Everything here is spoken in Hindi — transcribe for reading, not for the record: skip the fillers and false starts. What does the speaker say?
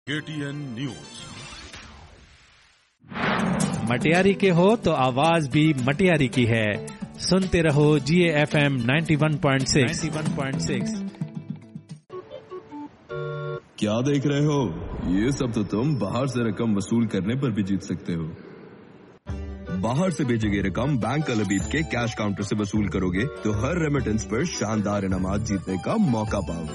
KTN news. मटियारी के हो तो आवाज भी मटियारी की है। सुनते रहो GAFM 91.6। क्या देख रहे हो? ये सब तो तुम बाहर से रकम वसूल करने पर भी जीत सकते हो। बाहर से भेजी गई रकम बैंक अल-अबीब के कैश काउंटर से वसूल करोगे तो हर रेमिटेंस पर शानदार इनामात जीतने का मौका पाओगे।